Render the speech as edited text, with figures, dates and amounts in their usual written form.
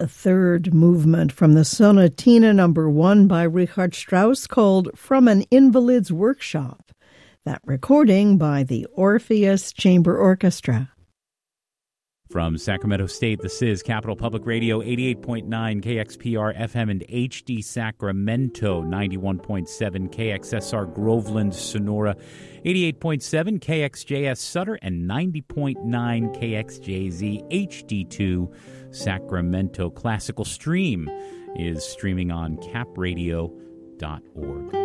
the third movement from the Sonatina No. 1 by Richard Strauss called From an Invalid's Workshop. That recording by the Orpheus Chamber Orchestra. From Sacramento State, this is Capital Public Radio, 88.9 KXPR FM and HD Sacramento, 91.7 KXSR Groveland, Sonora, 88.7 KXJS Sutter, and 90.9 KXJZ HD2 Sacramento. Classical Stream is streaming on capradio.org.